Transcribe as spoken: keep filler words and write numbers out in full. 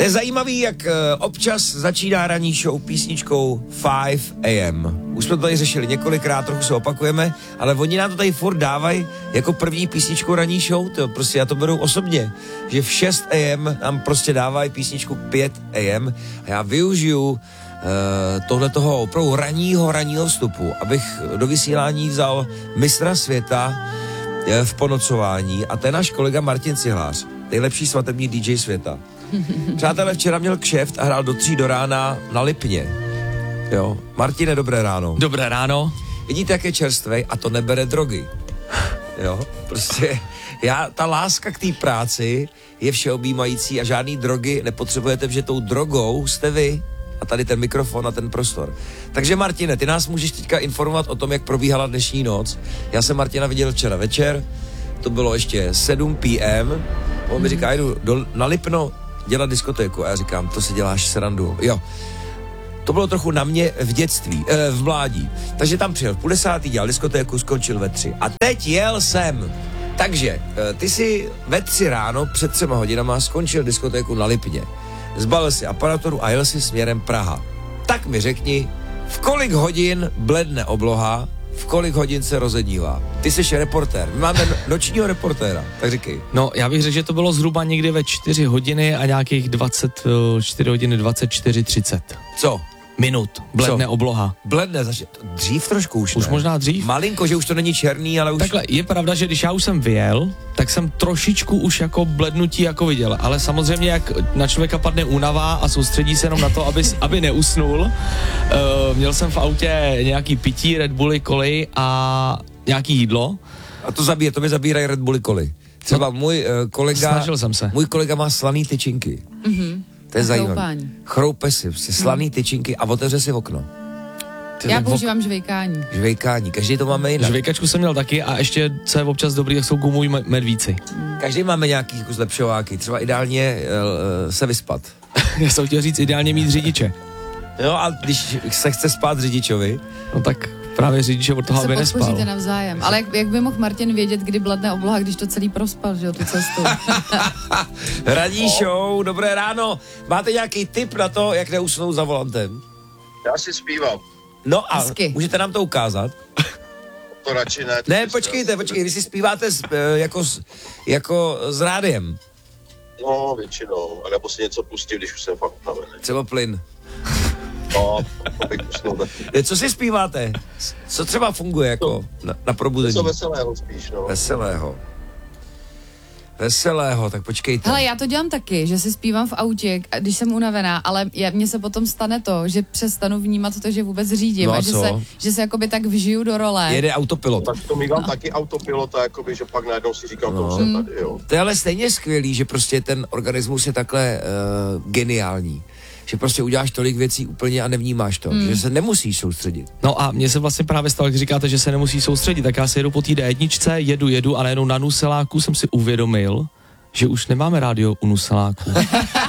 To je zajímavý, jak uh, občas začíná ranní show písničkou five a m. Už jsme to tady řešili několikrát, trochu se opakujeme, ale oni nám to tady furt dávají jako první písničku ranní show. To prostě já to beru osobně, že v šest a m nám prostě dávají písničku five a m a já využiju uh, tohle toho opravdu ranního, ranního vstupu, abych do vysílání vzal mistra světa uh, v ponocování a to je náš kolega Martin Cihlář, nejlepší svatební dý džej světa. Přátelé, včera měl kšeft a hrál do tří do rána na Lipně. Jo. Martine, dobré ráno. Dobré ráno. Vidíte, jak je čerstvej a to nebere drogy. Jo, prostě já, ta láska k té práci je všeobjímající a žádný drogy nepotřebujete, protože tou drogou jste vy a tady ten mikrofon a ten prostor. Takže Martine, ty nás můžeš teďka informovat o tom, jak probíhala dnešní noc. Já jsem Martina viděl včera večer, to bylo ještě sedm pé em, on mi říká, jdu do, na Lipno dělat diskotéku a já říkám, to si děláš srandu. Jo. To bylo trochu na mě v dětství, eh, v mládí. Takže tam přijel v půl desátý, dělal diskotéku, skončil ve tři. A teď jel jsem. Takže eh, ty si ve tři ráno před třema hodinama skončil diskotéku na Lipně. Zbalil si aparaturu a jel si směrem Praha. Tak mi řekni, v kolik hodin bledne obloha, v kolik hodin se rozednívá. Ty jsi reportér, my máme nočního reportéra, tak říkej. No, já bych řekl, že to bylo zhruba někdy ve čtyři hodiny a nějakých dvacet čtyři hodiny dvacet čtyři třicet. Co? Minut. Bledne Co? obloha. Bledne, zač- dřív trošku už, Už ne? možná dřív. Malinko, že už to není černý, ale už... Takhle, je pravda, že když já už jsem vyjel, tak jsem trošičku už jako blednutí jako viděl, ale samozřejmě jak na člověka padne únava a soustředí se jenom na to, aby, aby neusnul. Uh, měl jsem v autě nějaký pití, Red Bulli, koly a nějaký jídlo. A to zabíje, to mi zabírají Red Bulli koly. Třeba no, můj uh, kolega... Snažil jsem se. Můj kolega má slaný tyčinky. Mhm. To je zajímavé. Chroupání. Chroupe si, si slaný tyčinky a otevře si okno. Já používám žvejkání. Žvejkání, každý to máme jinak. Žvejkačku jsem měl taky a ještě, co je občas dobrý, tak jsou gumoví medvíci. Každý máme nějaký jako zlepšováky, třeba ideálně uh, se vyspat. Já jsem chtěl říct ideálně mít řidiče. Jo, a když se chce spát řidičovi, no tak právě řidiče od toho, se aby nespal. podpoříte navzájem. Ale jak, jak by mohl Martin vědět, kdy bledne obloha, když to celý prospal, že jo, tu cestu. Radní show, dobré ráno. Máte nějaký tip na to, jak neusnout za volantem? Já si zpívám. No a Hezky. můžete nám to ukázat? To radši ne. Ne, počkejte, počkejte, vy si zpíváte s, eh, jako, s, jako s rádiem. No, většinou. A nebo si něco pustím, když už jsem fakt unavený. Třeba plyn. No, abych usnul taky. Co si zpíváte? Co třeba funguje jako na, na probuzení? Něco veselého spíš, no. Veselého. Veselého, tak počkejte. Hele, já to dělám taky, že si zpívám v autě, když jsem unavená, ale mně se potom stane to, že přestanu vnímat to, že vůbec řídím No a a že co? se, že se jakoby tak vžiju do role. Jede autopilot. Tak to mývám no. taky autopilota, jakoby, že pak najednou si říkám, No. to jsem tady, jo. To je ale stejně skvělý, že prostě ten organismus je takhle uh, geniální. Že prostě uděláš tolik věcí úplně a nevnímáš to. Hmm. Že se nemusíš soustředit. No a mně se vlastně právě stalo, jak říkáte, že se nemusí soustředit, tak já si jedu po té dé jedničce, jedu, jedu a najednou na Nuseláku jsem si uvědomil, že už nemáme rádio u Nuseláku.